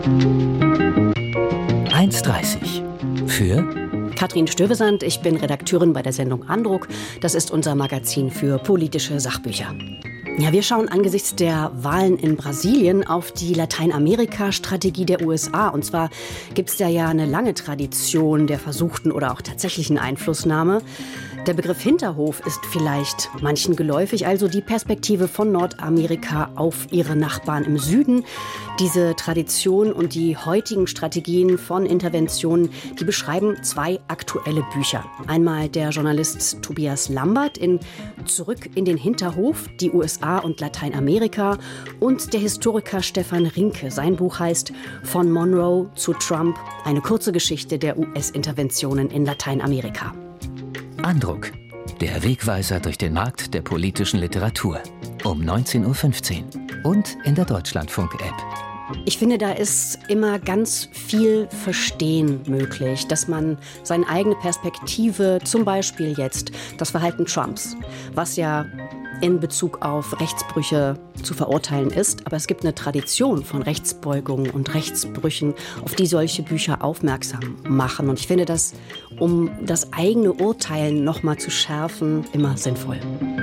1,30 für Katrin Stövesand, ich bin Redakteurin bei der Sendung Andruck. Das ist unser Magazin für politische Sachbücher. Ja, wir schauen angesichts der Wahlen in Brasilien auf die Lateinamerika-Strategie der USA. Und zwar gibt es da ja eine lange Tradition der versuchten oder auch tatsächlichen Einflussnahme. Der Begriff Hinterhof ist vielleicht manchen geläufig, also die Perspektive von Nordamerika auf ihre Nachbarn im Süden. Diese Tradition und die heutigen Strategien von Interventionen, die beschreiben zwei aktuelle Bücher. Einmal der Journalist Tobias Lambert in Zurück in den Hinterhof, die USA und Lateinamerika, und der Historiker Stefan Rinke. Sein Buch heißt Von Monroe zu Trump, eine kurze Geschichte der US-Interventionen in Lateinamerika. Andruck, der Wegweiser durch den Markt der politischen Literatur. Um 19.15 Uhr und in der Deutschlandfunk-App. Ich finde, da ist immer ganz viel Verstehen möglich, dass man seine eigene Perspektive, zum Beispiel jetzt das Verhalten Trumps, was ja in Bezug auf Rechtsbrüche zu verurteilen ist. Aber es gibt eine Tradition von Rechtsbeugungen und Rechtsbrüchen, auf die solche Bücher aufmerksam machen. Und ich finde das, um das eigene Urteilen noch mal zu schärfen, immer sinnvoll.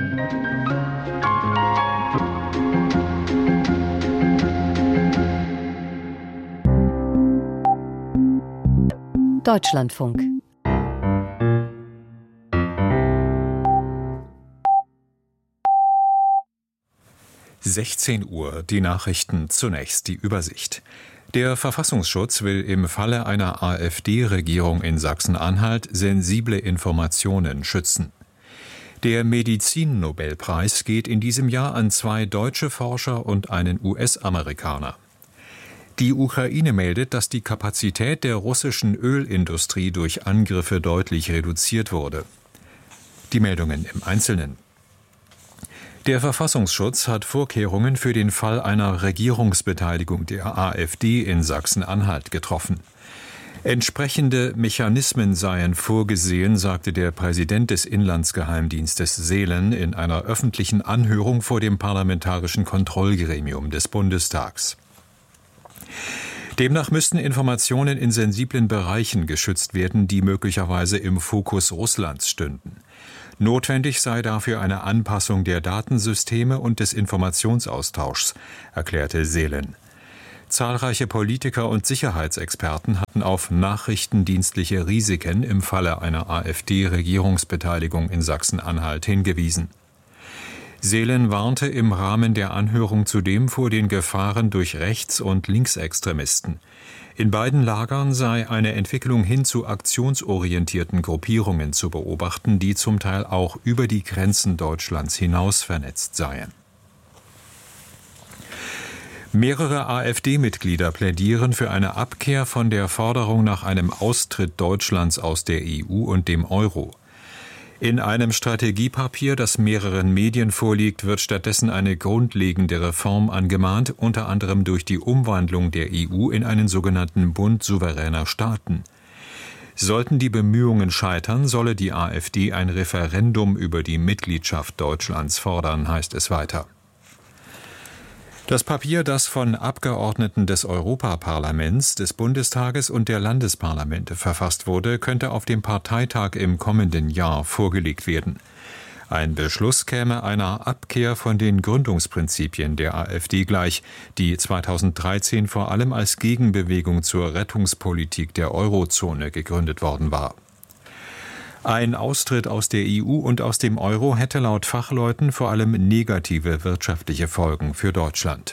Deutschlandfunk. Uhr, die Nachrichten, zunächst die Übersicht. Der Verfassungsschutz will im Falle einer AfD-Regierung in Sachsen-Anhalt sensible Informationen schützen. Der Medizin-Nobelpreis geht in diesem Jahr an 2 deutsche Forscher und einen US-Amerikaner. Die Ukraine meldet, dass die Kapazität der russischen Ölindustrie durch Angriffe deutlich reduziert wurde. Die Meldungen im Einzelnen. Der Verfassungsschutz hat Vorkehrungen für den Fall einer Regierungsbeteiligung der AfD in Sachsen-Anhalt getroffen. Entsprechende Mechanismen seien vorgesehen, sagte der Präsident des Inlandsgeheimdienstes Seelen in einer öffentlichen Anhörung vor dem Parlamentarischen Kontrollgremium des Bundestags. Demnach müssten Informationen in sensiblen Bereichen geschützt werden, die möglicherweise im Fokus Russlands stünden. Notwendig sei dafür eine Anpassung der Datensysteme und des Informationsaustauschs, erklärte Seelen. Zahlreiche Politiker und Sicherheitsexperten hatten auf nachrichtendienstliche Risiken im Falle einer AfD-Regierungsbeteiligung in Sachsen-Anhalt hingewiesen. Seelen warnte im Rahmen der Anhörung zudem vor den Gefahren durch Rechts- und Linksextremisten. In beiden Lagern sei eine Entwicklung hin zu aktionsorientierten Gruppierungen zu beobachten, die zum Teil auch über die Grenzen Deutschlands hinaus vernetzt seien. Mehrere AfD-Mitglieder plädieren für eine Abkehr von der Forderung nach einem Austritt Deutschlands aus der EU und dem Euro. In einem Strategiepapier, das mehreren Medien vorliegt, wird stattdessen eine grundlegende Reform angemahnt, unter anderem durch die Umwandlung der EU in einen sogenannten Bund souveräner Staaten. Sollten die Bemühungen scheitern, solle die AfD ein Referendum über die Mitgliedschaft Deutschlands fordern, heißt es weiter. Das Papier, das von Abgeordneten des Europaparlaments, des Bundestages und der Landesparlamente verfasst wurde, könnte auf dem Parteitag im kommenden Jahr vorgelegt werden. Ein Beschluss käme einer Abkehr von den Gründungsprinzipien der AfD gleich, die 2013 vor allem als Gegenbewegung zur Rettungspolitik der Eurozone gegründet worden war. Ein Austritt aus der EU und aus dem Euro hätte laut Fachleuten vor allem negative wirtschaftliche Folgen für Deutschland.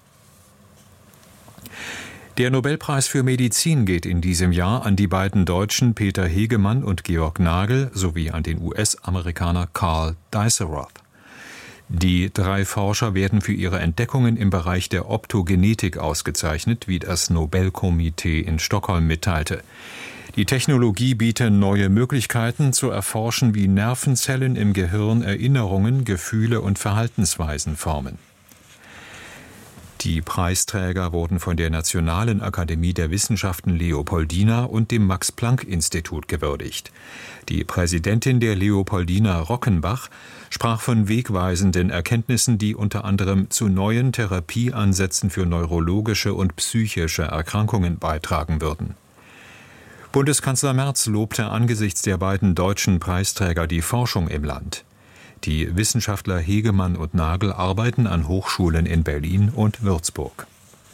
Der Nobelpreis für Medizin geht in diesem Jahr an die beiden Deutschen Peter Hegemann und Georg Nagel sowie an den US-Amerikaner Carl Diceroth. Die 3 Forscher werden für ihre Entdeckungen im Bereich der Optogenetik ausgezeichnet, wie das Nobelkomitee in Stockholm mitteilte. Die Technologie biete neue Möglichkeiten zu erforschen, wie Nervenzellen im Gehirn Erinnerungen, Gefühle und Verhaltensweisen formen. Die Preisträger wurden von der Nationalen Akademie der Wissenschaften Leopoldina und dem Max-Planck-Institut gewürdigt. Die Präsidentin der Leopoldina, Rockenbach, sprach von wegweisenden Erkenntnissen, die unter anderem zu neuen Therapieansätzen für neurologische und psychische Erkrankungen beitragen würden. Bundeskanzler Merz lobte angesichts der beiden deutschen Preisträger die Forschung im Land. Die Wissenschaftler Hegemann und Nagel arbeiten an Hochschulen in Berlin und Würzburg.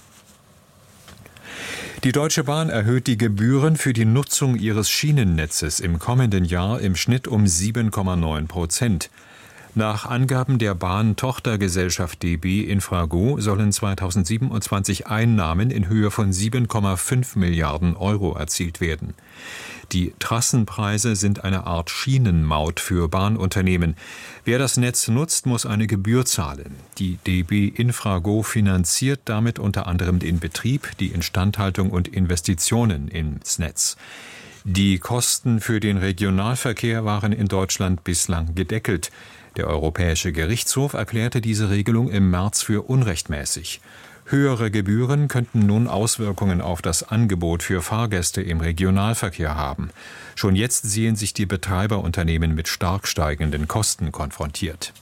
Die Deutsche Bahn erhöht die Gebühren für die Nutzung ihres Schienennetzes im kommenden Jahr im Schnitt um 7,9%. Nach Angaben der Bahn-Tochtergesellschaft DB Infrago sollen 2027 Einnahmen in Höhe von 7,5 Milliarden Euro erzielt werden. Die Trassenpreise sind eine Art Schienenmaut für Bahnunternehmen. Wer das Netz nutzt, muss eine Gebühr zahlen. Die DB Infrago finanziert damit unter anderem den Betrieb, die Instandhaltung und Investitionen ins Netz. Die Kosten für den Regionalverkehr waren in Deutschland bislang gedeckelt. Der Europäische Gerichtshof erklärte diese Regelung im März für unrechtmäßig. Höhere Gebühren könnten nun Auswirkungen auf das Angebot für Fahrgäste im Regionalverkehr haben. Schon jetzt sehen sich die Betreiberunternehmen mit stark steigenden Kosten konfrontiert.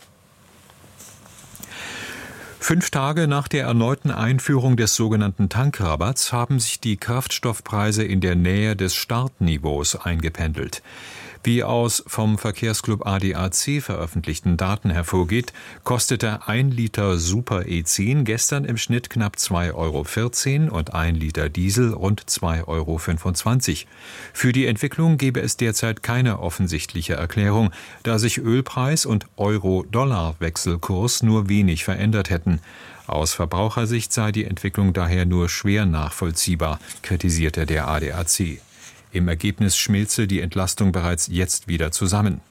5 Tage nach der erneuten Einführung des sogenannten Tankrabatts haben sich die Kraftstoffpreise in der Nähe des Startniveaus eingependelt. Wie aus vom Verkehrsclub ADAC veröffentlichten Daten hervorgeht, kostete 1 Liter Super E10 gestern im Schnitt knapp 2,14 € und 1 Liter Diesel rund 2,25 €. Für die Entwicklung gebe es derzeit keine offensichtliche Erklärung, da sich Ölpreis und Euro-Dollar-Wechselkurs nur wenig verändert hätten. Aus Verbrauchersicht sei die Entwicklung daher nur schwer nachvollziehbar, kritisierte der ADAC. Im Ergebnis schmilze die Entlastung bereits jetzt wieder zusammen.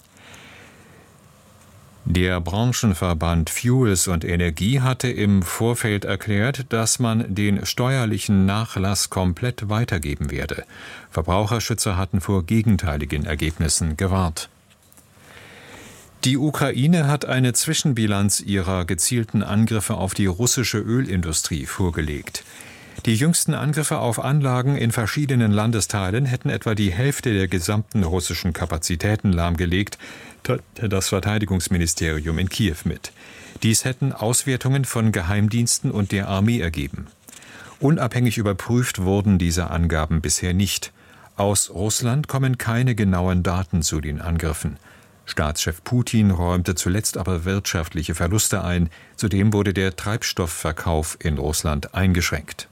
Der Branchenverband Fuels und Energie hatte im Vorfeld erklärt, dass man den steuerlichen Nachlass komplett weitergeben werde. Verbraucherschützer hatten vor gegenteiligen Ergebnissen gewarnt. Die Ukraine hat eine Zwischenbilanz ihrer gezielten Angriffe auf die russische Ölindustrie vorgelegt. Die jüngsten Angriffe auf Anlagen in verschiedenen Landesteilen hätten etwa die Hälfte der gesamten russischen Kapazitäten lahmgelegt, teilte das Verteidigungsministerium in Kiew mit. Dies hätten Auswertungen von Geheimdiensten und der Armee ergeben. Unabhängig überprüft wurden diese Angaben bisher nicht. Aus Russland kommen keine genauen Daten zu den Angriffen. Staatschef Putin räumte zuletzt aber wirtschaftliche Verluste ein. Zudem wurde der Treibstoffverkauf in Russland eingeschränkt.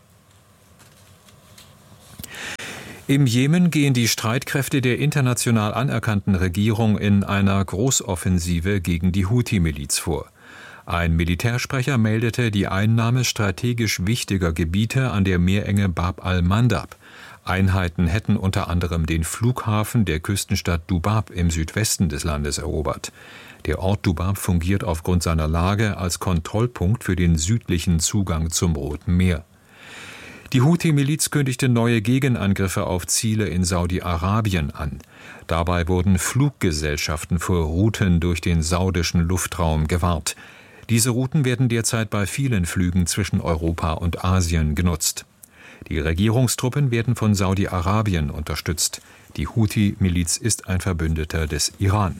Im Jemen gehen die Streitkräfte der international anerkannten Regierung in einer Großoffensive gegen die Houthi-Miliz vor. Ein Militärsprecher meldete die Einnahme strategisch wichtiger Gebiete an der Meerenge Bab al-Mandab. Einheiten hätten unter anderem den Flughafen der Küstenstadt Dubab im Südwesten des Landes erobert. Der Ort Dubab fungiert aufgrund seiner Lage als Kontrollpunkt für den südlichen Zugang zum Roten Meer. Die Houthi-Miliz kündigte neue Gegenangriffe auf Ziele in Saudi-Arabien an. Dabei wurden Fluggesellschaften vor Routen durch den saudischen Luftraum gewahrt. Diese Routen werden derzeit bei vielen Flügen zwischen Europa und Asien genutzt. Die Regierungstruppen werden von Saudi-Arabien unterstützt. Die Houthi-Miliz ist ein Verbündeter des Iran.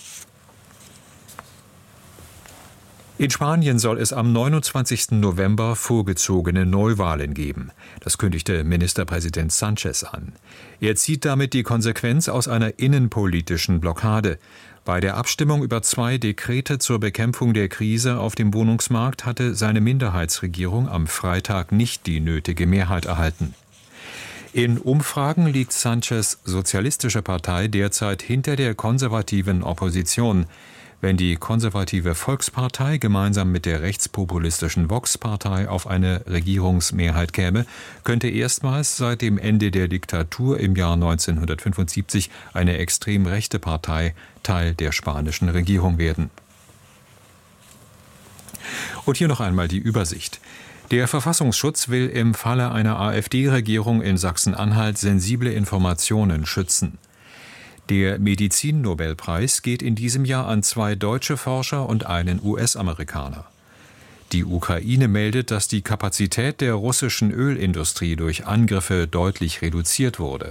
In Spanien soll es am 29. November vorgezogene Neuwahlen geben. Das kündigte Ministerpräsident Sánchez an. Er zieht damit die Konsequenz aus einer innenpolitischen Blockade. Bei der Abstimmung über 2 Dekrete zur Bekämpfung der Krise auf dem Wohnungsmarkt hatte seine Minderheitsregierung am Freitag nicht die nötige Mehrheit erhalten. In Umfragen liegt Sánchez' Sozialistische Partei derzeit hinter der konservativen Opposition. Wenn die konservative Volkspartei gemeinsam mit der rechtspopulistischen Vox-Partei auf eine Regierungsmehrheit käme, könnte erstmals seit dem Ende der Diktatur im Jahr 1975 eine extrem rechte Partei Teil der spanischen Regierung werden. Und hier noch einmal die Übersicht. Der Verfassungsschutz will im Falle einer AfD-Regierung in Sachsen-Anhalt sensible Informationen schützen. Der Medizin-Nobelpreis geht in diesem Jahr an 2 deutsche Forscher und einen US-Amerikaner. Die Ukraine meldet, dass die Kapazität der russischen Ölindustrie durch Angriffe deutlich reduziert wurde.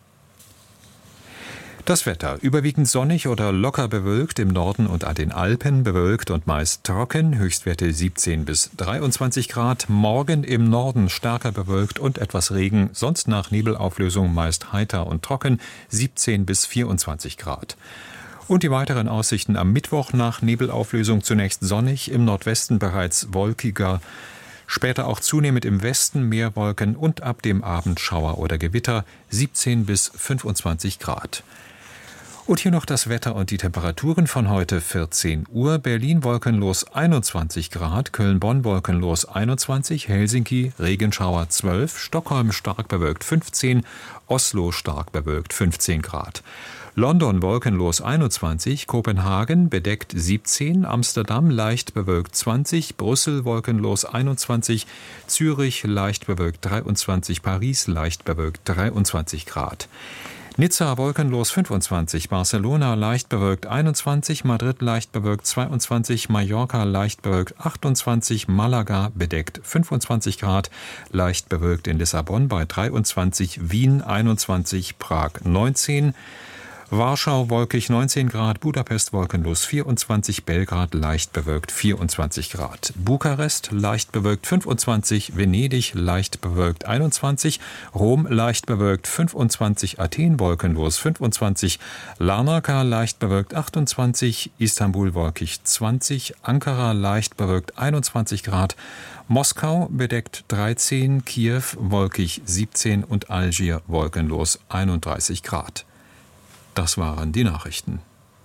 Das Wetter: überwiegend sonnig oder locker bewölkt, im Norden und an den Alpen bewölkt und meist trocken, Höchstwerte 17 bis 23 Grad. Morgen im Norden stärker bewölkt und etwas Regen, sonst nach Nebelauflösung meist heiter und trocken, 17 bis 24 Grad. Und die weiteren Aussichten am Mittwoch: nach Nebelauflösung zunächst sonnig, im Nordwesten bereits wolkiger, später auch zunehmend im Westen mehr Wolken und ab dem Abend Schauer oder Gewitter, 17 bis 25 Grad. Und hier noch das Wetter und die Temperaturen von heute: 14 Uhr, Berlin wolkenlos 21 Grad, Köln-Bonn wolkenlos 21, Helsinki Regenschauer 12, Stockholm stark bewölkt 15, Oslo stark bewölkt 15 Grad. London wolkenlos 21, Kopenhagen bedeckt 17, Amsterdam leicht bewölkt 20, Brüssel wolkenlos 21, Zürich leicht bewölkt 23, Paris leicht bewölkt 23 Grad. Nizza wolkenlos 25, Barcelona leicht bewölkt 21, Madrid leicht bewölkt 22, Mallorca leicht bewölkt 28, Malaga bedeckt 25 Grad, leicht bewölkt in Lissabon bei 23, Wien 21, Prag 19, Warschau wolkig 19 Grad, Budapest wolkenlos 24, Belgrad leicht bewölkt 24 Grad, Bukarest leicht bewölkt 25, Venedig leicht bewölkt 21, Rom leicht bewölkt 25, Athen wolkenlos 25, Larnaca leicht bewölkt 28, Istanbul wolkig 20, Ankara leicht bewölkt 21 Grad, Moskau bedeckt 13, Kiew wolkig 17 und Algier wolkenlos 31 Grad. Das waren die Nachrichten.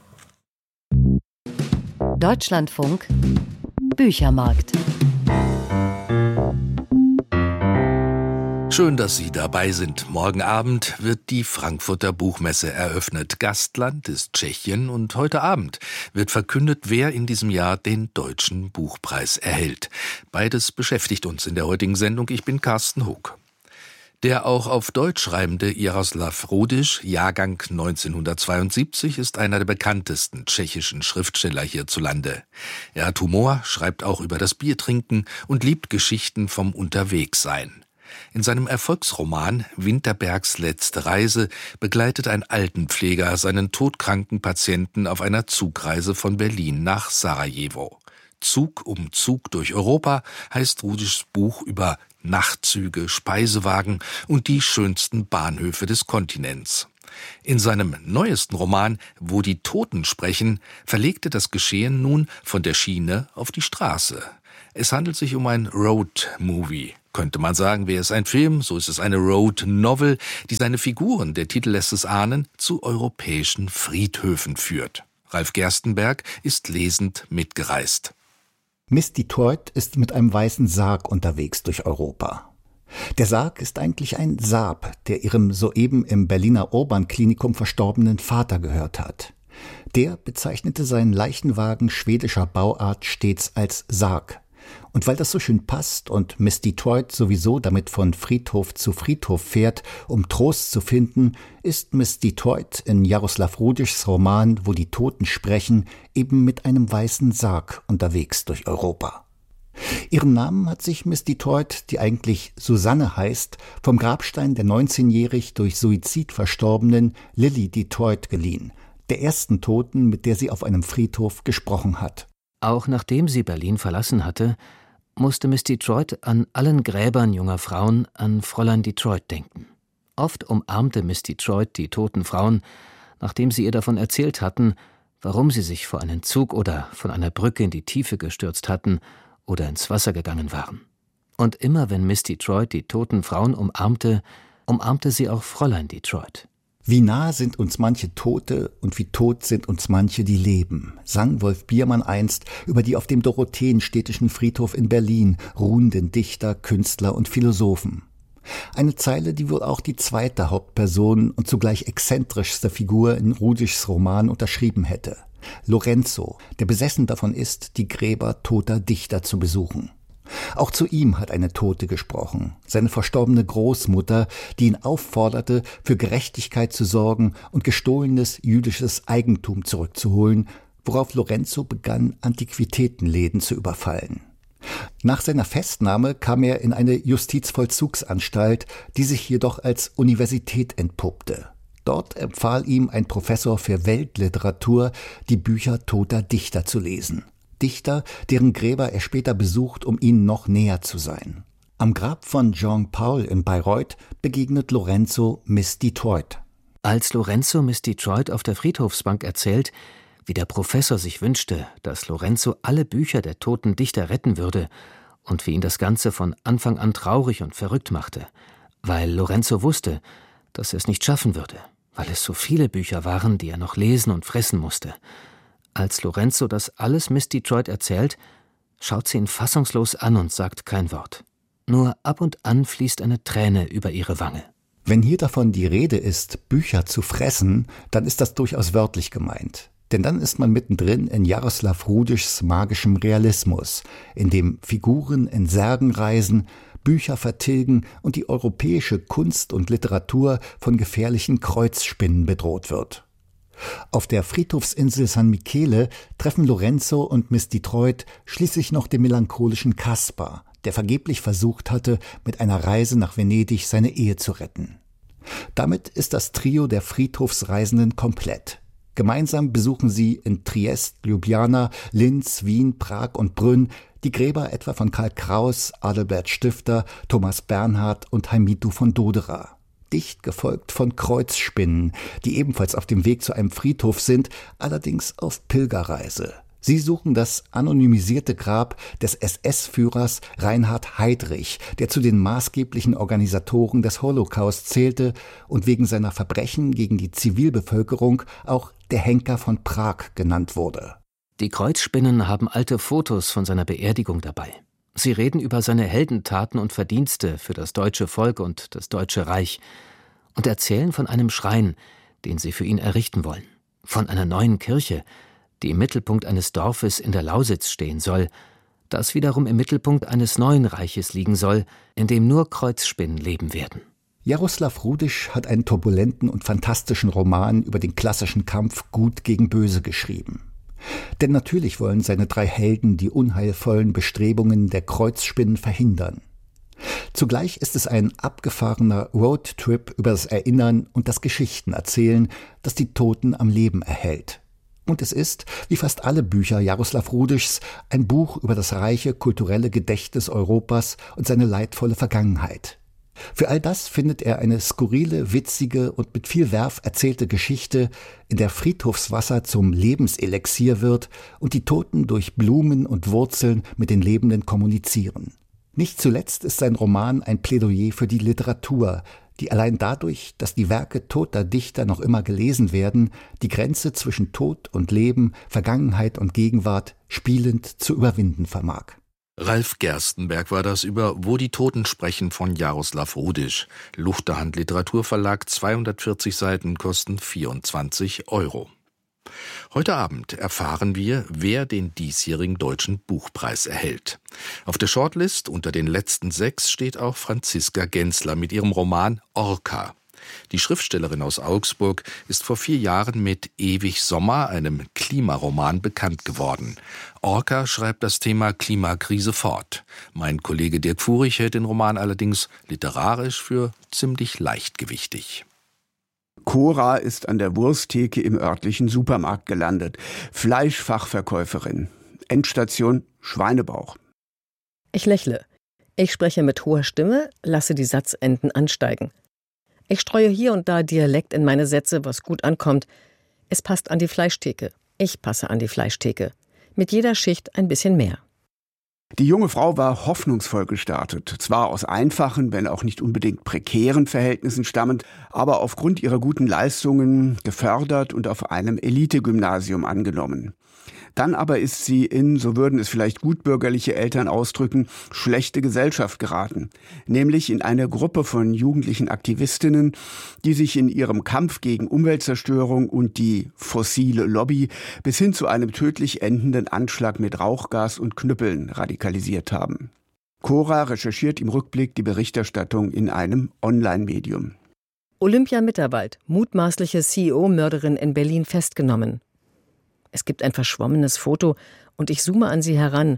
Deutschlandfunk Büchermarkt. Schön, dass Sie dabei sind. Morgen Abend wird die Frankfurter Buchmesse eröffnet. Gastland ist Tschechien und heute Abend wird verkündet, wer in diesem Jahr den Deutschen Buchpreis erhält. Beides beschäftigt uns in der heutigen Sendung. Ich bin Carsten Hug. Der auch auf Deutsch schreibende Jaroslav Rudiš, Jahrgang 1972, ist einer der bekanntesten tschechischen Schriftsteller hierzulande. Er hat Humor, schreibt auch über das Biertrinken und liebt Geschichten vom Unterwegssein. In seinem Erfolgsroman Winterbergs letzte Reise begleitet ein Altenpfleger seinen todkranken Patienten auf einer Zugreise von Berlin nach Sarajevo. Zug um Zug durch Europa heißt Rudišs Buch über Nachtzüge, Speisewagen und die schönsten Bahnhöfe des Kontinents. In seinem neuesten Roman Wo die Toten sprechen verlegte das Geschehen nun von der Schiene auf die Straße. Es handelt sich um ein Road-Movie. Könnte man sagen, wäre es ein Film, so ist es eine Road-Novel, die seine Figuren, der Titel lässt es ahnen, zu europäischen Friedhöfen führt. Ralf Gerstenberg ist lesend mitgereist. Miss Detroit ist mit einem weißen Sarg unterwegs durch Europa. Der Sarg ist eigentlich ein Saab, der ihrem soeben im Berliner Urban-Klinikum verstorbenen Vater gehört hat. Der bezeichnete seinen Leichenwagen schwedischer Bauart stets als Sarg. Und weil das so schön passt und Miss Detroit sowieso damit von Friedhof zu Friedhof fährt, um Trost zu finden, ist Miss Detroit in Jaroslav Rudišs Roman Wo die Toten sprechen eben mit einem weißen Sarg unterwegs durch Europa. Ihren Namen hat sich Miss Detroit, die eigentlich Susanne heißt, vom Grabstein der 19-jährig durch Suizid verstorbenen Lily Detroit geliehen, der ersten Toten, mit der sie auf einem Friedhof gesprochen hat. Auch nachdem sie Berlin verlassen hatte, musste Miss Detroit an allen Gräbern junger Frauen an Fräulein Detroit denken. Oft umarmte Miss Detroit die toten Frauen, nachdem sie ihr davon erzählt hatten, warum sie sich vor einen Zug oder von einer Brücke in die Tiefe gestürzt hatten oder ins Wasser gegangen waren. Und immer wenn Miss Detroit die toten Frauen umarmte, umarmte sie auch Fräulein Detroit. Wie nah sind uns manche Tote und wie tot sind uns manche, die leben, sang Wolf Biermann einst über die auf dem Dorotheenstädtischen Friedhof in Berlin ruhenden Dichter, Künstler und Philosophen. Eine Zeile, die wohl auch die zweite Hauptperson und zugleich exzentrischste Figur in Rudišs Roman unterschrieben hätte. Lorenzo, der besessen davon ist, die Gräber toter Dichter zu besuchen. Auch zu ihm hat eine Tote gesprochen, seine verstorbene Großmutter, die ihn aufforderte, für Gerechtigkeit zu sorgen und gestohlenes jüdisches Eigentum zurückzuholen, worauf Lorenzo begann, Antiquitätenläden zu überfallen. Nach seiner Festnahme kam er in eine Justizvollzugsanstalt, die sich jedoch als Universität entpuppte. Dort empfahl ihm ein Professor für Weltliteratur, die Bücher toter Dichter zu lesen. Dichter, deren Gräber er später besucht, um ihnen noch näher zu sein. Am Grab von Jean Paul in Bayreuth begegnet Lorenzo Miss Detroit. Als Lorenzo Miss Detroit auf der Friedhofsbank erzählt, wie der Professor sich wünschte, dass Lorenzo alle Bücher der toten Dichter retten würde und wie ihn das Ganze von Anfang an traurig und verrückt machte, weil Lorenzo wusste, dass er es nicht schaffen würde, weil es so viele Bücher waren, die er noch lesen und fressen musste. Als Lorenzo das alles Miss Detroit erzählt, schaut sie ihn fassungslos an und sagt kein Wort. Nur ab und an fließt eine Träne über ihre Wange. Wenn hier davon die Rede ist, Bücher zu fressen, dann ist das durchaus wörtlich gemeint. Denn dann ist man mittendrin in Jaroslav Rudischs magischem Realismus, in dem Figuren in Särgen reisen, Bücher vertilgen und die europäische Kunst und Literatur von gefährlichen Kreuzspinnen bedroht wird. Auf der Friedhofsinsel San Michele treffen Lorenzo und Miss Detroit schließlich noch den melancholischen Kaspar, der vergeblich versucht hatte, mit einer Reise nach Venedig seine Ehe zu retten. Damit ist das Trio der Friedhofsreisenden komplett. Gemeinsam besuchen sie in Triest, Ljubljana, Linz, Wien, Prag und Brünn die Gräber etwa von Karl Kraus, Adalbert Stifter, Thomas Bernhard und Heimito von Doderer. Dicht gefolgt von Kreuzspinnen, die ebenfalls auf dem Weg zu einem Friedhof sind, allerdings auf Pilgerreise. Sie suchen das anonymisierte Grab des SS-Führers Reinhard Heydrich, der zu den maßgeblichen Organisatoren des Holocaust zählte und wegen seiner Verbrechen gegen die Zivilbevölkerung auch der Henker von Prag genannt wurde. Die Kreuzspinnen haben alte Fotos von seiner Beerdigung dabei. Sie reden über seine Heldentaten und Verdienste für das deutsche Volk und das Deutsche Reich und erzählen von einem Schrein, den sie für ihn errichten wollen, von einer neuen Kirche, die im Mittelpunkt eines Dorfes in der Lausitz stehen soll, das wiederum im Mittelpunkt eines neuen Reiches liegen soll, in dem nur Kreuzspinnen leben werden. Jaroslav Rudisch hat einen turbulenten und fantastischen Roman über den klassischen Kampf Gut gegen Böse geschrieben. Denn natürlich wollen seine drei Helden die unheilvollen Bestrebungen der Kreuzspinnen verhindern. Zugleich ist es ein abgefahrener Roadtrip über das Erinnern und das Geschichtenerzählen, das die Toten am Leben erhält. Und es ist, wie fast alle Bücher Jaroslav Rudischs, ein Buch über das reiche kulturelle Gedächtnis Europas und seine leidvolle Vergangenheit. Für all das findet er eine skurrile, witzige und mit viel Werf erzählte Geschichte, in der Friedhofswasser zum Lebenselixier wird und die Toten durch Blumen und Wurzeln mit den Lebenden kommunizieren. Nicht zuletzt ist sein Roman ein Plädoyer für die Literatur, die allein dadurch, dass die Werke toter Dichter noch immer gelesen werden, die Grenze zwischen Tod und Leben, Vergangenheit und Gegenwart spielend zu überwinden vermag. Ralf Gerstenberg war das über Wo die Toten sprechen von Jaroslav Rudisch. Luchterhand Literaturverlag, 240 Seiten, kosten 24 €. Heute Abend erfahren wir, wer den diesjährigen Deutschen Buchpreis erhält. Auf der Shortlist unter den letzten 6 steht auch Franziska Gensler mit ihrem Roman Orca. Die Schriftstellerin aus Augsburg ist vor 4 Jahren mit Ewig Sommer, einem Klimaroman, bekannt geworden. Orca schreibt das Thema Klimakrise fort. Mein Kollege Dirk Furich hält den Roman allerdings literarisch für ziemlich leichtgewichtig. Cora ist an der Wursttheke im örtlichen Supermarkt gelandet. Fleischfachverkäuferin. Endstation Schweinebauch. Ich lächle. Ich spreche mit hoher Stimme, lasse die Satzenden ansteigen. Ich streue hier und da Dialekt in meine Sätze, was gut ankommt. Es passt an die Fleischtheke. Ich passe an die Fleischtheke. Mit jeder Schicht ein bisschen mehr. Die junge Frau war hoffnungsvoll gestartet. Zwar aus einfachen, wenn auch nicht unbedingt prekären Verhältnissen stammend, aber aufgrund ihrer guten Leistungen gefördert und auf einem Elite-Gymnasium angenommen. Dann aber ist sie in, so würden es vielleicht gutbürgerliche Eltern ausdrücken, schlechte Gesellschaft geraten. Nämlich in eine Gruppe von jugendlichen Aktivistinnen, die sich in ihrem Kampf gegen Umweltzerstörung und die fossile Lobby bis hin zu einem tödlich endenden Anschlag mit Rauchgas und Knüppeln radikalisiert haben. Cora recherchiert im Rückblick die Berichterstattung in einem Online-Medium. Olympia Mitterwald, mutmaßliche CEO-Mörderin in Berlin festgenommen. Es gibt ein verschwommenes Foto und ich zoome an sie heran.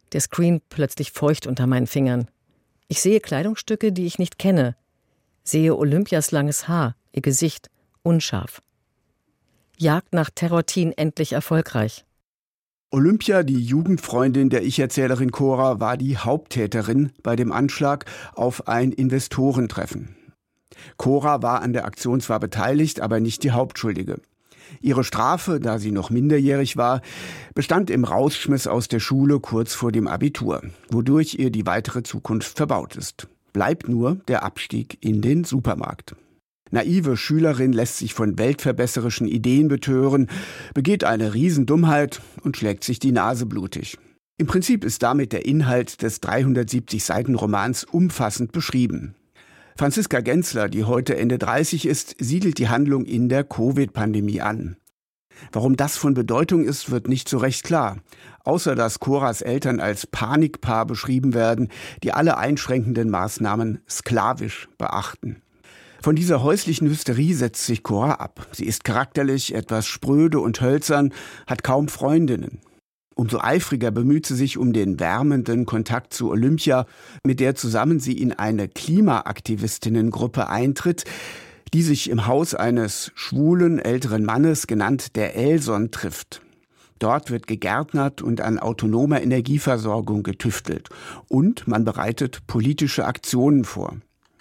Der Screen plötzlich feucht unter meinen Fingern. Ich sehe Kleidungsstücke, die ich nicht kenne. Sehe Olympias langes Haar, ihr Gesicht, unscharf. Jagd nach Terror-Teen endlich erfolgreich. Olympia, die Jugendfreundin der Ich-Erzählerin Cora, war die Haupttäterin bei dem Anschlag auf ein Investorentreffen. Cora war an der Aktion zwar beteiligt, aber nicht die Hauptschuldige. Ihre Strafe, da sie noch minderjährig war, bestand im Rausschmiss aus der Schule kurz vor dem Abitur, wodurch ihr die weitere Zukunft verbaut ist. Bleibt nur der Abstieg in den Supermarkt. Naive Schülerin lässt sich von weltverbesserischen Ideen betören, begeht eine Riesendummheit und schlägt sich die Nase blutig. Im Prinzip ist damit der Inhalt des 370-Seiten-Romans umfassend beschrieben. Franziska Genzler, die heute Ende 30 ist, siedelt die Handlung in der Covid-Pandemie an. Warum das von Bedeutung ist, wird nicht so recht klar. Außer dass Coras Eltern als Panikpaar beschrieben werden, die alle einschränkenden Maßnahmen sklavisch beachten. Von dieser häuslichen Hysterie setzt sich Cora ab. Sie ist charakterlich etwas spröde und hölzern, hat kaum Freundinnen. Umso eifriger bemüht sie sich um den wärmenden Kontakt zu Olympia, mit der zusammen sie in eine Klimaaktivistinnengruppe eintritt, die sich im Haus eines schwulen älteren Mannes, genannt der Elson, trifft. Dort wird gegärtnert und an autonomer Energieversorgung getüftelt. Und man bereitet politische Aktionen vor.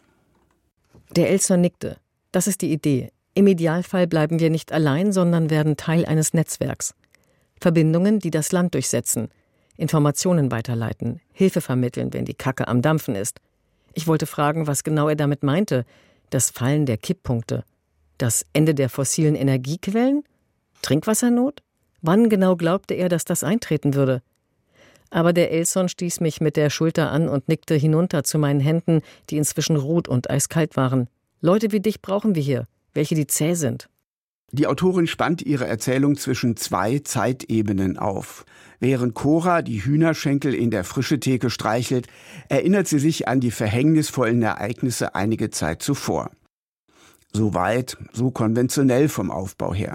Der Elson nickte. Das ist die Idee. Im Idealfall bleiben wir nicht allein, sondern werden Teil eines Netzwerks. Verbindungen, die das Land durchsetzen, Informationen weiterleiten, Hilfe vermitteln, wenn die Kacke am Dampfen ist. Ich wollte fragen, was genau er damit meinte. Das Fallen der Kipppunkte? Das Ende der fossilen Energiequellen? Trinkwassernot? Wann genau glaubte er, dass das eintreten würde? Aber der Elson stieß mich mit der Schulter an und nickte hinunter zu meinen Händen, die inzwischen rot und eiskalt waren. Leute wie dich brauchen wir hier, welche die zäh sind. Die Autorin spannt ihre Erzählung zwischen zwei Zeitebenen auf. Während Cora die Hühnerschenkel in der Frischetheke streichelt, erinnert sie sich an die verhängnisvollen Ereignisse einige Zeit zuvor. So weit, so konventionell vom Aufbau her.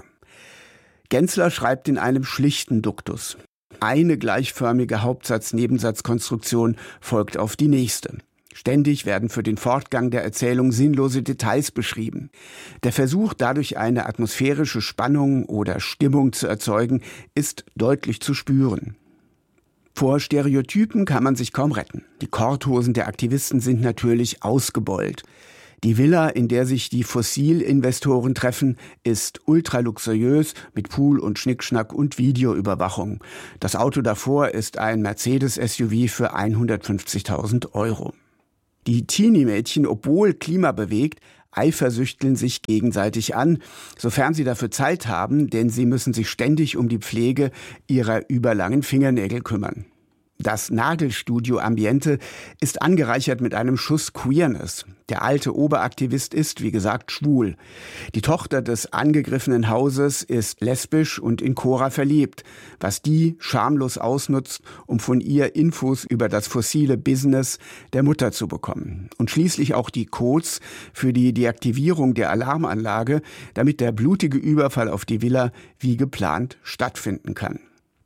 Genzler schreibt in einem schlichten Duktus. Eine gleichförmige Hauptsatz-Nebensatzkonstruktion folgt auf die nächste. Ständig werden für den Fortgang der Erzählung sinnlose Details beschrieben. Der Versuch, dadurch eine atmosphärische Spannung oder Stimmung zu erzeugen, ist deutlich zu spüren. Vor Stereotypen kann man sich kaum retten. Die Korthosen der Aktivisten sind natürlich ausgebeult. Die Villa, in der sich die Fossilinvestoren treffen, ist ultraluxuriös mit Pool und Schnickschnack und Videoüberwachung. Das Auto davor ist ein Mercedes-SUV für 150.000 €. Die Teenie-Mädchen, obwohl klimabewegt, eifersüchteln sich gegenseitig an, sofern sie dafür Zeit haben, denn sie müssen sich ständig um die Pflege ihrer überlangen Fingernägel kümmern. Das Nagelstudio Ambiente ist angereichert mit einem Schuss Queerness. Der alte Oberaktivist ist, wie gesagt, schwul. Die Tochter des angegriffenen Hauses ist lesbisch und in Cora verliebt, was die schamlos ausnutzt, um von ihr Infos über das fossile Business der Mutter zu bekommen. Und schließlich auch die Codes für die Deaktivierung der Alarmanlage, damit der blutige Überfall auf die Villa wie geplant stattfinden kann.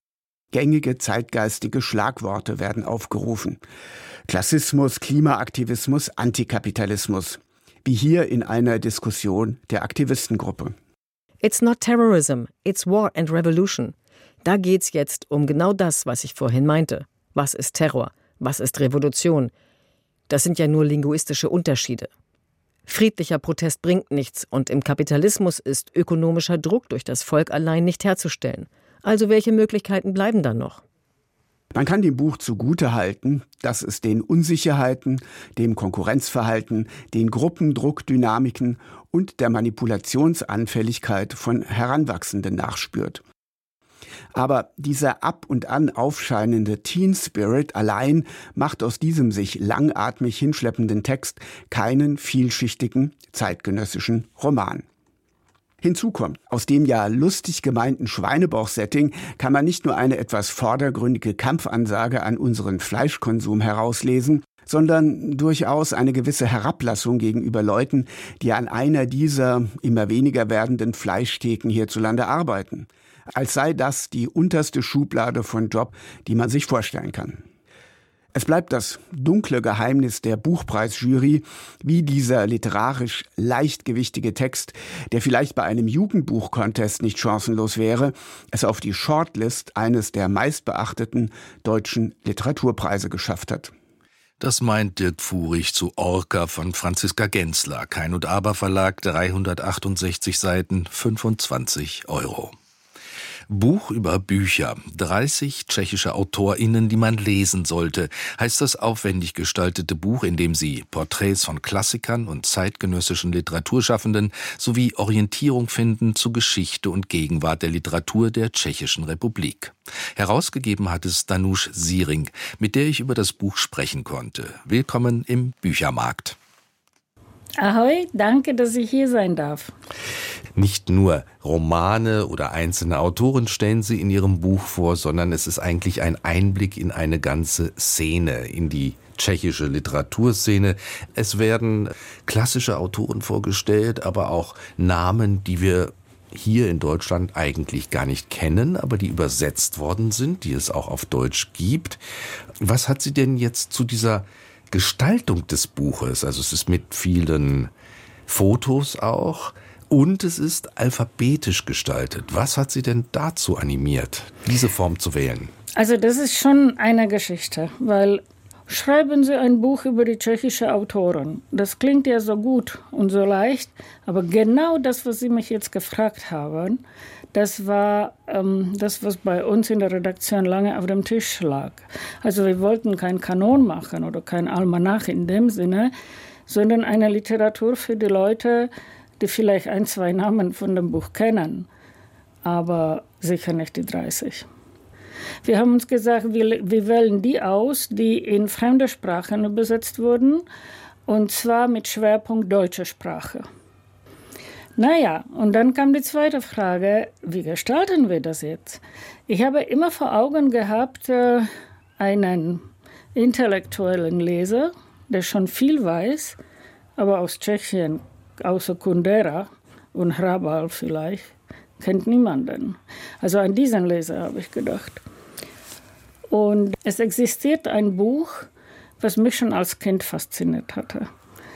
Gängige zeitgeistige Schlagworte werden aufgerufen. Klassismus, Klimaaktivismus, Antikapitalismus. Wie hier in einer Diskussion der Aktivistengruppe. It's not terrorism, it's war and revolution. Da geht's jetzt um genau das, was ich vorhin meinte. Was ist Terror? Was ist Revolution? Das sind ja nur linguistische Unterschiede. Friedlicher Protest bringt nichts und im Kapitalismus ist ökonomischer Druck durch das Volk allein nicht herzustellen. Also welche Möglichkeiten bleiben dann noch? Man kann dem Buch zugutehalten, dass es den Unsicherheiten, dem Konkurrenzverhalten, den Gruppendruckdynamiken und der Manipulationsanfälligkeit von Heranwachsenden nachspürt. Aber dieser ab und an aufscheinende Teen Spirit allein macht aus diesem sich langatmig hinschleppenden Text keinen vielschichtigen zeitgenössischen Roman. Hinzu kommt, aus dem ja lustig gemeinten Schweinebauch-Setting kann man nicht nur eine etwas vordergründige Kampfansage an unseren Fleischkonsum herauslesen, sondern durchaus eine gewisse Herablassung gegenüber Leuten, die an einer dieser immer weniger werdenden Fleischtheken hierzulande arbeiten. Als sei das die unterste Schublade von Job, die man sich vorstellen kann. Es bleibt das dunkle Geheimnis der Buchpreisjury, wie dieser literarisch leichtgewichtige Text, der vielleicht bei einem Jugendbuch-Contest nicht chancenlos wäre, es auf die Shortlist eines der meistbeachteten deutschen Literaturpreise geschafft hat. Das meint Dirk Furich zu Orca von Franziska Gensler. Kein und Aber Verlag, 368 Seiten, 25 €. Buch über Bücher. 30 tschechische AutorInnen, die man lesen sollte, heißt das aufwendig gestaltete Buch, in dem sie Porträts von Klassikern und zeitgenössischen Literaturschaffenden sowie Orientierung finden zu Geschichte und Gegenwart der Literatur der Tschechischen Republik. Herausgegeben hat es Danuš Siering, mit der ich über das Buch sprechen konnte. Willkommen im Büchermarkt. Ahoi, danke, dass ich hier sein darf. Nicht nur Romane oder einzelne Autoren stellen Sie in Ihrem Buch vor, sondern es ist eigentlich ein Einblick in eine ganze Szene, in die tschechische Literaturszene. Es werden klassische Autoren vorgestellt, aber auch Namen, die wir hier in Deutschland eigentlich gar nicht kennen, aber die übersetzt worden sind, die es auch auf Deutsch gibt. Was hat Sie denn jetzt zu dieser Gestaltung des Buches? Also es ist mit vielen Fotos auch und es ist alphabetisch gestaltet. Was hat Sie denn dazu animiert, diese Form zu wählen? Also das ist schon eine Geschichte, weil schreiben Sie ein Buch über die tschechische Autoren. Das klingt ja so gut und so leicht, aber genau das, was Sie mich jetzt gefragt haben, das war das, was bei uns in der Redaktion lange auf dem Tisch lag. Also wir wollten kein Kanon machen oder kein Almanach in dem Sinne, sondern eine Literatur für die Leute, die vielleicht 1, 2 Namen von dem Buch kennen, aber sicher nicht die 30. Wir haben uns gesagt, wir wählen die aus, die in fremde Sprachen übersetzt wurden, und zwar mit Schwerpunkt deutsche Sprache. Naja, und dann kam die zweite Frage, wie gestalten wir das jetzt? Ich habe immer vor Augen gehabt, einen intellektuellen Leser, der schon viel weiß, aber aus Tschechien, außer Kundera und Hrabal vielleicht, kennt niemanden. Also an diesen Leser habe ich gedacht. Und es existiert ein Buch, was mich schon als Kind fasziniert hatte.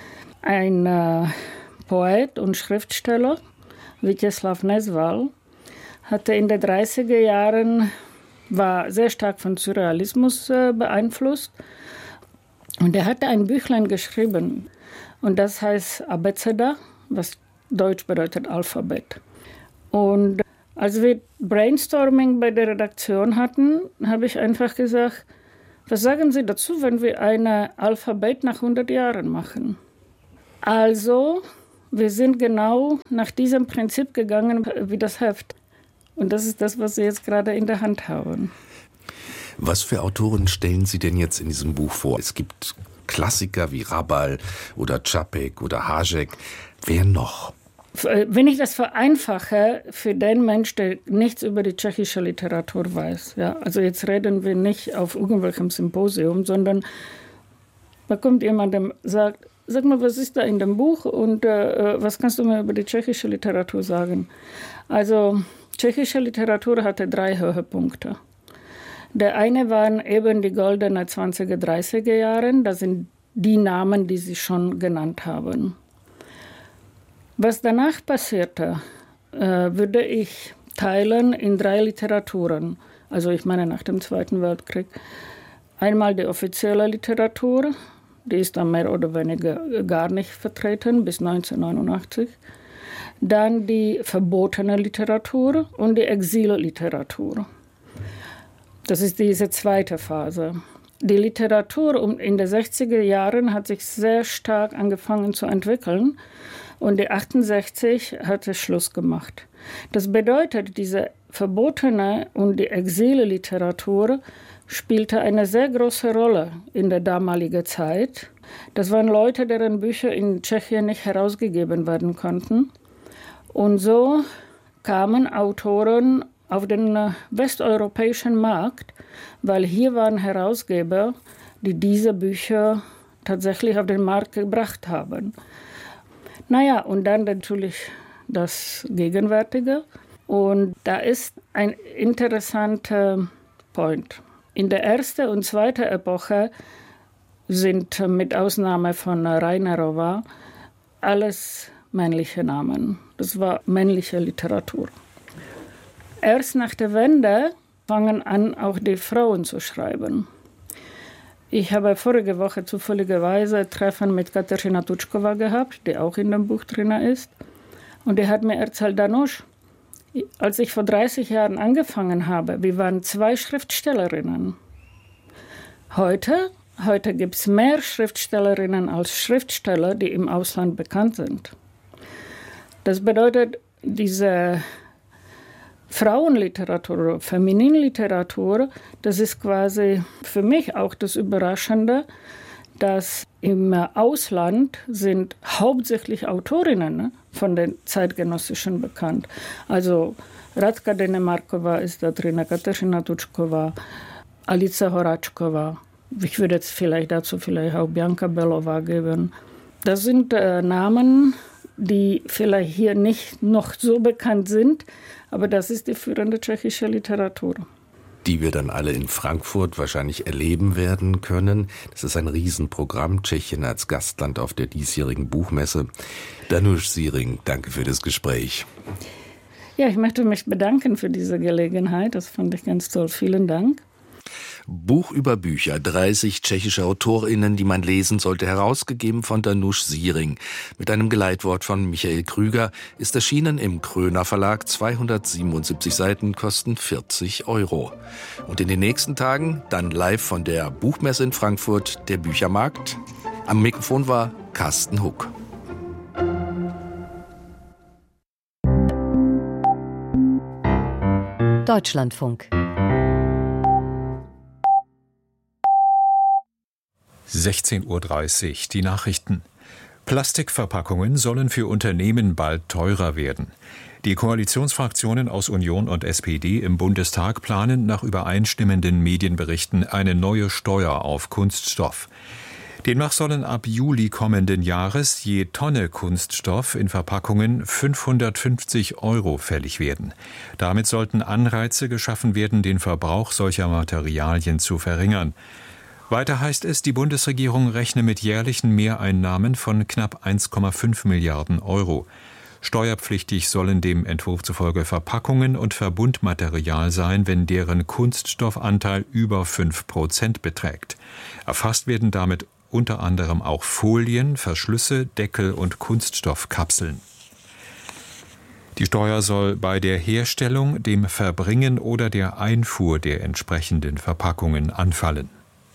Ein Poet und Schriftsteller, Vítězslav Nezval, hatte in den 30er Jahren, war sehr stark von Surrealismus beeinflusst. Und er hatte ein Büchlein geschrieben. Und das heißt Abeceda, was Deutsch bedeutet Alphabet. Und als wir Brainstorming bei der Redaktion hatten, habe ich einfach gesagt, was sagen Sie dazu, wenn wir ein Alphabet nach 100 Jahren machen? Also, wir sind genau nach diesem Prinzip gegangen wie das Heft. Und das ist das, was Sie jetzt gerade in der Hand haben. Was für Autoren stellen Sie denn jetzt in diesem Buch vor? Es gibt Klassiker wie Hrabal oder Čapek oder Hašek. Wer noch? Wenn ich das vereinfache für den Mensch, der nichts über die tschechische Literatur weiß, ja, also jetzt reden wir nicht auf irgendwelchem Symposium, sondern da kommt jemand, der sagt, sag mal, was ist da in dem Buch und was kannst du mir über die tschechische Literatur sagen? Also tschechische Literatur hatte 3 Höhepunkte. Der eine waren eben die goldenen 20er, 30er Jahre, das sind die Namen, die Sie schon genannt haben. Was danach passierte, würde ich teilen in 3 Literaturen. Also ich meine nach dem Zweiten Weltkrieg. Einmal die offizielle Literatur, die ist dann mehr oder weniger gar nicht vertreten bis 1989. Dann die verbotene Literatur und die Exilliteratur. Das ist diese zweite Phase. Die Literatur in den 60er Jahren hat sich sehr stark angefangen zu entwickeln. Und die 68 hat es Schluss gemacht. Das bedeutet, diese verbotene und die Exilliteratur spielte eine sehr große Rolle in der damaligen Zeit. Das waren Leute, deren Bücher in Tschechien nicht herausgegeben werden konnten. Und so kamen Autoren auf den westeuropäischen Markt, weil hier waren Herausgeber, die diese Bücher tatsächlich auf den Markt gebracht haben. Naja, und dann natürlich das Gegenwärtige. Und da ist ein interessanter Point. In der ersten und zweiten Epoche sind mit Ausnahme von Reinerova alles männliche Namen. Das war männliche Literatur. Erst nach der Wende fangen an, auch die Frauen zu schreiben. Ich habe vorige Woche zufälligerweise ein Treffen mit Kateřina Tučková gehabt, die auch in dem Buch drin ist. Und die hat mir erzählt, Danusch, als ich vor 30 Jahren angefangen habe, wir waren 2 Schriftstellerinnen. Heute gibt es mehr Schriftstellerinnen als Schriftsteller, die im Ausland bekannt sind. Das bedeutet, diese Frauenliteratur, Femininliteratur, das ist quasi für mich auch das Überraschende, dass im Ausland sind hauptsächlich Autorinnen von den Zeitgenössischen bekannt. Also Radka Denemarkova ist da drin, Kateřina Tučková, Alice Horáčková. Ich würde jetzt dazu auch Bianca Belova geben. Das sind Namen, die vielleicht hier nicht noch so bekannt sind, aber das ist die führende tschechische Literatur. Die wir dann alle in Frankfurt wahrscheinlich erleben werden können. Das ist ein Riesenprogramm, Tschechien als Gastland auf der diesjährigen Buchmesse. Danusch Ziering, danke für das Gespräch. Ja, ich möchte mich bedanken für diese Gelegenheit. Das fand ich ganz toll. Vielen Dank. Buch über Bücher, 30 tschechische AutorInnen, die man lesen sollte, herausgegeben von Danusch Ziering. Mit einem Geleitwort von Michael Krüger, ist erschienen im Kröner Verlag, 277 Seiten, kosten 40 €. Und in den nächsten Tagen dann live von der Buchmesse in Frankfurt, der Büchermarkt. Am Mikrofon war Carsten Huck. Deutschlandfunk. 16:30 Uhr, die Nachrichten. Plastikverpackungen sollen für Unternehmen bald teurer werden. Die Koalitionsfraktionen aus Union und SPD im Bundestag planen nach übereinstimmenden Medienberichten eine neue Steuer auf Kunststoff. Demnach sollen ab Juli kommenden Jahres je Tonne Kunststoff in Verpackungen 550 € fällig werden. Damit sollten Anreize geschaffen werden, den Verbrauch solcher Materialien zu verringern. Weiter heißt es, die Bundesregierung rechne mit jährlichen Mehreinnahmen von knapp 1,5 Milliarden €. Steuerpflichtig sollen dem Entwurf zufolge Verpackungen und Verbundmaterial sein, wenn deren Kunststoffanteil über 5% beträgt. Erfasst werden damit unter anderem auch Folien, Verschlüsse, Deckel und Kunststoffkapseln. Die Steuer soll bei der Herstellung, dem Verbringen oder der Einfuhr der entsprechenden Verpackungen anfallen.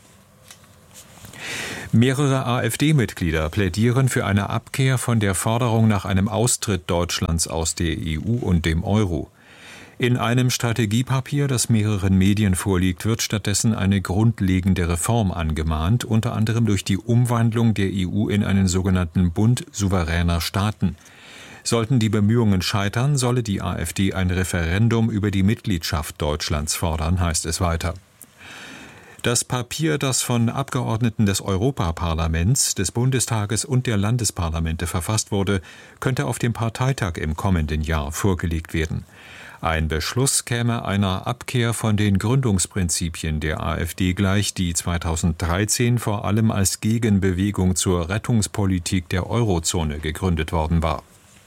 Mehrere AfD-Mitglieder plädieren für eine Abkehr von der Forderung nach einem Austritt Deutschlands aus der EU und dem Euro. In einem Strategiepapier, das mehreren Medien vorliegt, wird stattdessen eine grundlegende Reform angemahnt, unter anderem durch die Umwandlung der EU in einen sogenannten Bund souveräner Staaten. Sollten die Bemühungen scheitern, solle die AfD ein Referendum über die Mitgliedschaft Deutschlands fordern, heißt es weiter. Das Papier, das von Abgeordneten des Europaparlaments, des Bundestages und der Landesparlamente verfasst wurde, könnte auf dem Parteitag im kommenden Jahr vorgelegt werden. Ein Beschluss käme einer Abkehr von den Gründungsprinzipien der AfD gleich, die 2013 vor allem als Gegenbewegung zur Rettungspolitik der Eurozone gegründet worden war.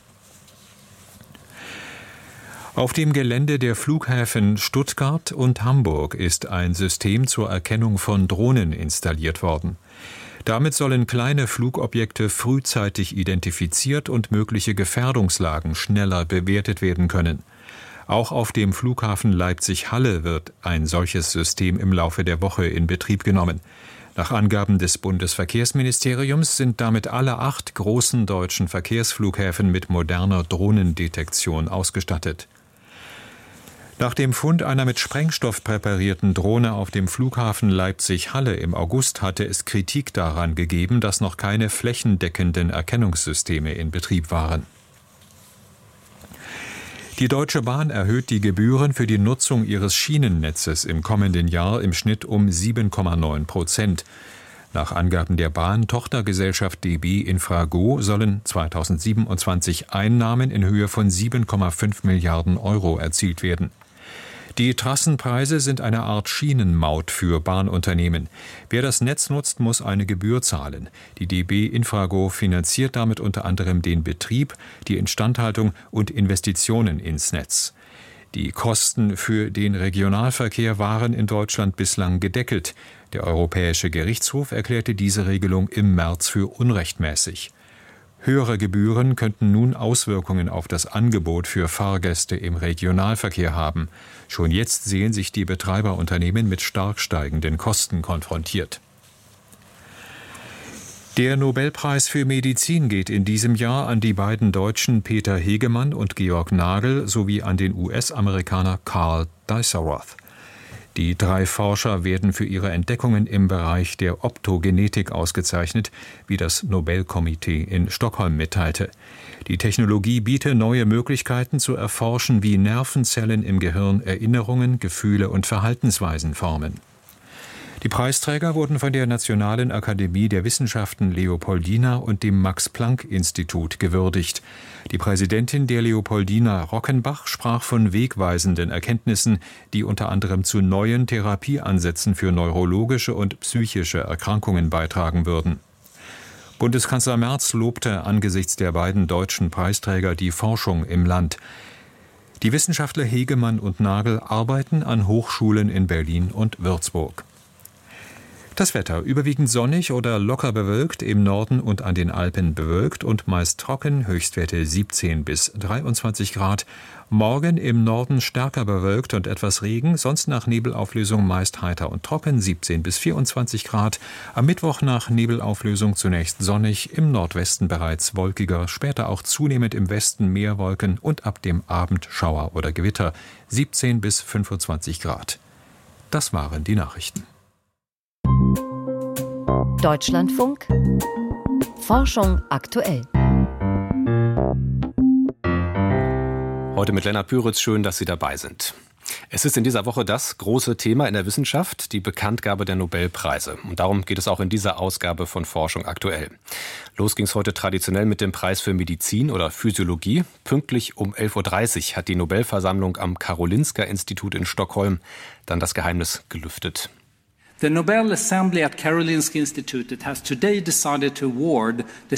Auf dem Gelände der Flughäfen Stuttgart und Hamburg ist ein System zur Erkennung von Drohnen installiert worden. Damit sollen kleine Flugobjekte frühzeitig identifiziert und mögliche Gefährdungslagen schneller bewertet werden können. Auch auf dem Flughafen Leipzig-Halle wird ein solches System im Laufe der Woche in Betrieb genommen. Nach Angaben des Bundesverkehrsministeriums sind damit alle 8 großen deutschen Verkehrsflughäfen mit moderner Drohnendetektion ausgestattet. Nach dem Fund einer mit Sprengstoff präparierten Drohne auf dem Flughafen Leipzig-Halle im August hatte es Kritik daran gegeben, dass noch keine flächendeckenden Erkennungssysteme in Betrieb waren. Die Deutsche Bahn erhöht die Gebühren für die Nutzung ihres Schienennetzes im kommenden Jahr im Schnitt um 7,9%. Nach Angaben der Bahn-Tochtergesellschaft DB Infrago sollen 2027 Einnahmen in Höhe von 7,5 Milliarden € erzielt werden. Die Trassenpreise sind eine Art Schienenmaut für Bahnunternehmen. Wer das Netz nutzt, muss eine Gebühr zahlen. Die DB Infrago finanziert damit unter anderem den Betrieb, die Instandhaltung und Investitionen ins Netz. Die Kosten für den Regionalverkehr waren in Deutschland bislang gedeckelt. Der Europäische Gerichtshof erklärte diese Regelung im März für unrechtmäßig. Höhere Gebühren könnten nun Auswirkungen auf das Angebot für Fahrgäste im Regionalverkehr haben. Schon jetzt sehen sich die Betreiberunternehmen mit stark steigenden Kosten konfrontiert. Der Nobelpreis für Medizin geht in diesem Jahr an die beiden Deutschen Peter Hegemann und Georg Nagel sowie an den US-Amerikaner Karl Dies-Rath. Die 3 Forscher werden für ihre Entdeckungen im Bereich der Optogenetik ausgezeichnet, wie das Nobelkomitee in Stockholm mitteilte. Die Technologie biete neue Möglichkeiten zu erforschen, wie Nervenzellen im Gehirn Erinnerungen, Gefühle und Verhaltensweisen formen. Die Preisträger wurden von der Nationalen Akademie der Wissenschaften Leopoldina und dem Max-Planck-Institut gewürdigt. Die Präsidentin der Leopoldina Rockenbach sprach von wegweisenden Erkenntnissen, die unter anderem zu neuen Therapieansätzen für neurologische und psychische Erkrankungen beitragen würden. Bundeskanzler Merz lobte angesichts der beiden deutschen Preisträger die Forschung im Land. Die Wissenschaftler Hegemann und Nagel arbeiten an Hochschulen in Berlin und Würzburg. Das Wetter überwiegend sonnig oder locker bewölkt, im Norden und an den Alpen bewölkt und meist trocken, Höchstwerte 17 bis 23 Grad. Morgen im Norden stärker bewölkt und etwas Regen, sonst nach Nebelauflösung meist heiter und trocken, 17 bis 24 Grad. Am Mittwoch nach Nebelauflösung zunächst sonnig, im Nordwesten bereits wolkiger, später auch zunehmend im Westen mehr Wolken und ab dem Abend Schauer oder Gewitter, 17 bis 25 Grad. Das waren die Nachrichten. Deutschlandfunk Forschung aktuell. Heute mit Lennart Püritz, schön, dass Sie dabei sind. Es ist in dieser Woche das große Thema in der Wissenschaft, die Bekanntgabe der Nobelpreise. Und darum geht es auch in dieser Ausgabe von Forschung aktuell. Los ging es heute traditionell mit dem Preis für Medizin oder Physiologie. Pünktlich um 11.30 Uhr hat die Nobelversammlung am Karolinska-Institut in Stockholm dann das Geheimnis gelüftet. The Nobel Assembly at Karolinska Institute has today decided to award the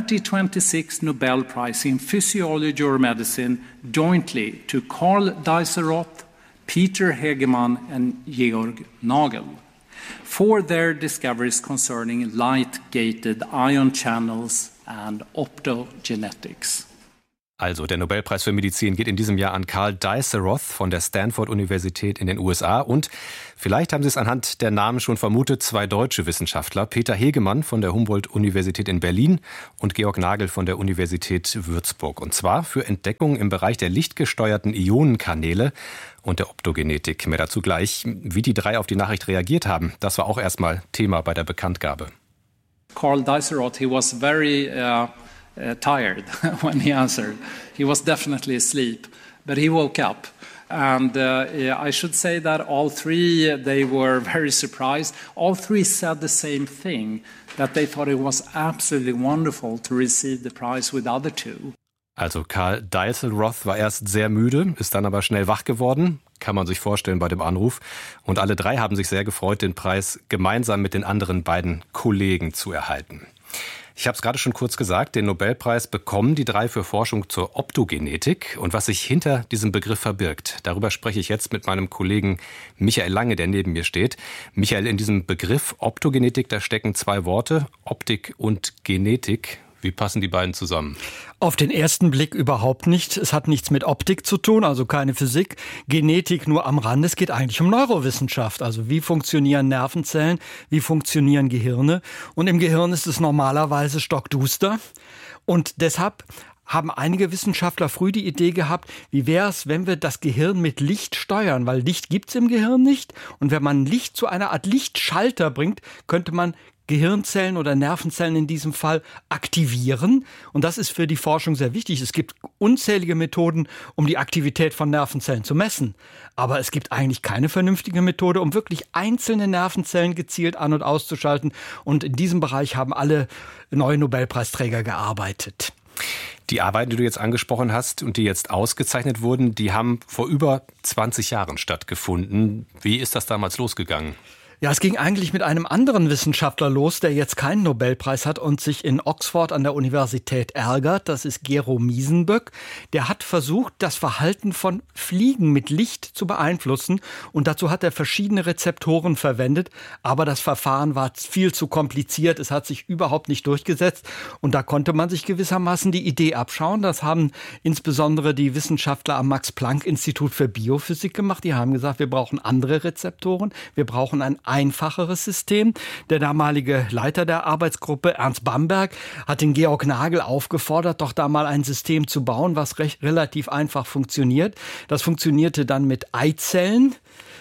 2026 Nobel Prize in Physiology or Medicine jointly to Karl Dies-Rath, Peter Hegemann and Georg Nagel for their discoveries concerning light-gated ion channels and optogenetics. Also, der Nobelpreis für Medizin geht in diesem Jahr an Karl Dies-Rath von der Stanford-Universität in den USA. Und vielleicht haben Sie es anhand der Namen schon vermutet, 2 deutsche Wissenschaftler, Peter Hegemann von der Humboldt-Universität in Berlin und Georg Nagel von der Universität Würzburg. Und zwar für Entdeckungen im Bereich der lichtgesteuerten Ionenkanäle und der Optogenetik. Mehr dazu gleich. Wie die 3 auf die Nachricht reagiert haben, das war auch erstmal Thema bei der Bekanntgabe. Karl Dies-Rath, he was very tired when he answered. He was definitely asleep, but he woke up. And I should say that all 3, they were very surprised. All 3 said the same thing, that they thought it was absolutely wonderful to receive the prize with the other 2. Also Karl Dies-Rath war erst sehr müde, ist dann aber schnell wach geworden, kann man sich vorstellen bei dem Anruf. Und alle 3 haben sich sehr gefreut, den Preis gemeinsam mit den anderen beiden Kollegen zu erhalten. Ich habe es gerade schon kurz gesagt, den Nobelpreis bekommen die 3 für Forschung zur Optogenetik. Und was sich hinter diesem Begriff verbirgt, darüber spreche ich jetzt mit meinem Kollegen Michael Lange, der neben mir steht. Michael, in diesem Begriff Optogenetik, da stecken 2 Worte, Optik und Genetik. Wie passen die beiden zusammen? Auf den ersten Blick überhaupt nicht. Es hat nichts mit Optik zu tun, also keine Physik. Genetik nur am Rande. Es geht eigentlich um Neurowissenschaft. Also wie funktionieren Nervenzellen, wie funktionieren Gehirne. Und im Gehirn ist es normalerweise stockduster. Und deshalb haben einige Wissenschaftler früh die Idee gehabt, wie wäre es, wenn wir das Gehirn mit Licht steuern? Weil Licht gibt es im Gehirn nicht. Und wenn man Licht zu einer Art Lichtschalter bringt, könnte man Gehirnzellen oder Nervenzellen in diesem Fall aktivieren. Und das ist für die Forschung sehr wichtig. Es gibt unzählige Methoden, um die Aktivität von Nervenzellen zu messen. Aber es gibt eigentlich keine vernünftige Methode, um wirklich einzelne Nervenzellen gezielt an- und auszuschalten. Und in diesem Bereich haben alle neuen Nobelpreisträger gearbeitet. Die Arbeiten, die du jetzt angesprochen hast und die jetzt ausgezeichnet wurden, die haben vor über 20 Jahren stattgefunden. Wie ist das damals losgegangen? Ja, es ging eigentlich mit einem anderen Wissenschaftler los, der jetzt keinen Nobelpreis hat und sich in Oxford an der Universität ärgert. Das ist Gero Miesenböck. Der hat versucht, das Verhalten von Fliegen mit Licht zu beeinflussen. Und dazu hat er verschiedene Rezeptoren verwendet. Aber das Verfahren war viel zu kompliziert. Es hat sich überhaupt nicht durchgesetzt. Und da konnte man sich gewissermaßen die Idee abschauen. Das haben insbesondere die Wissenschaftler am Max-Planck-Institut für Biophysik gemacht. Die haben gesagt, wir brauchen andere Rezeptoren. Wir brauchen ein einfacheres System. Der damalige Leiter der Arbeitsgruppe, Ernst Bamberg, hat den Georg Nagel aufgefordert, doch da mal ein System zu bauen, was relativ einfach funktioniert. Das funktionierte dann mit Eizellen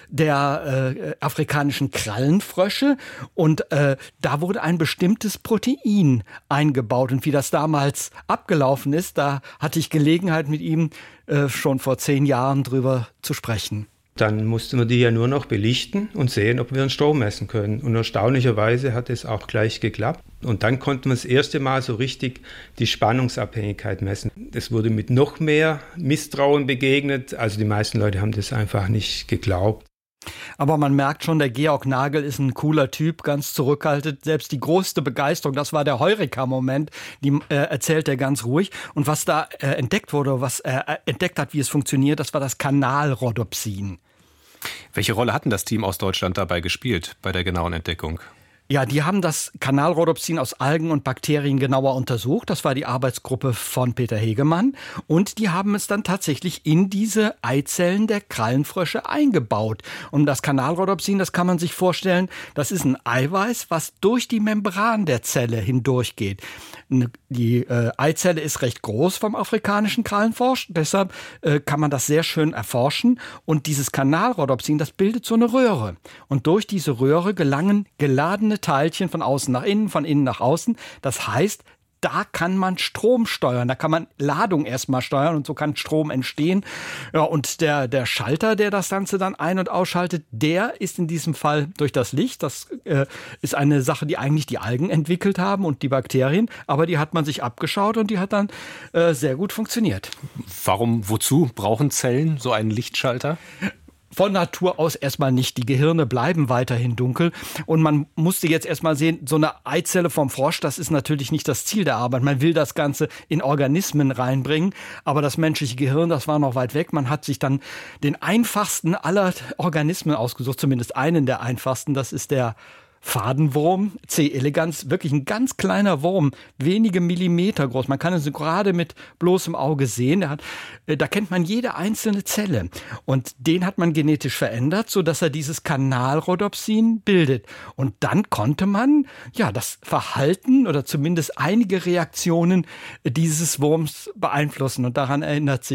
der afrikanischen Krallenfrösche und da wurde ein bestimmtes Protein eingebaut. Und wie das damals abgelaufen ist, da hatte ich Gelegenheit mit ihm schon vor 10 Jahren drüber zu sprechen. Dann mussten wir die ja nur noch belichten und sehen, ob wir einen Strom messen können. Und erstaunlicherweise hat es auch gleich geklappt. Und dann konnten wir das erste Mal so richtig die Spannungsabhängigkeit messen. Es wurde mit noch mehr Misstrauen begegnet. Also die meisten Leute haben das einfach nicht geglaubt. Aber man merkt schon, der Georg Nagel ist ein cooler Typ, ganz zurückhaltend. Selbst die größte Begeisterung, das war der Heureka-Moment, die erzählt er ganz ruhig. Und was da entdeckt wurde, was er entdeckt hat, wie es funktioniert, das war das Kanalrhodopsin. Welche Rolle hat denn das Team aus Deutschland dabei gespielt, bei der genauen Entdeckung? Ja, die haben das Kanalrhodopsin aus Algen und Bakterien genauer untersucht. Das war die Arbeitsgruppe von Peter Hegemann. Und die haben es dann tatsächlich in diese Eizellen der Krallenfrösche eingebaut. Und das Kanalrhodopsin, das kann man sich vorstellen, das ist ein Eiweiß, was durch die Membran der Zelle hindurchgeht. Die Eizelle ist recht groß vom afrikanischen Krallenfrosch. Deshalb kann man das sehr schön erforschen. Und dieses Kanalrhodopsin, das bildet so eine Röhre. Und durch diese Röhre gelangen geladene Teilchen von außen nach innen, von innen nach außen. Das heißt, da kann man Strom steuern, da kann man Ladung erstmal steuern und so kann Strom entstehen. Ja, und der Schalter, der das Ganze dann ein- und ausschaltet, der ist in diesem Fall durch das Licht. Das ist eine Sache, die eigentlich die Algen entwickelt haben und die Bakterien, aber die hat man sich abgeschaut und die hat dann sehr gut funktioniert. Wozu brauchen Zellen so einen Lichtschalter? Von Natur aus erstmal nicht. Die Gehirne bleiben weiterhin dunkel. Und man musste jetzt erstmal sehen, so eine Eizelle vom Frosch, das ist natürlich nicht das Ziel der Arbeit. Man will das Ganze in Organismen reinbringen. Aber das menschliche Gehirn, das war noch weit weg. Man hat sich dann den einfachsten aller Organismen ausgesucht, zumindest einen der einfachsten. Das ist der Fadenwurm, C. elegans, wirklich ein ganz kleiner Wurm, wenige Millimeter groß. Man kann es gerade mit bloßem Auge sehen. Da kennt man jede einzelne Zelle. Und den hat man genetisch verändert, sodass er dieses Kanalrhodopsin bildet. Und dann konnte man das Verhalten oder zumindest einige Reaktionen dieses Wurms beeinflussen. Und daran erinnert sich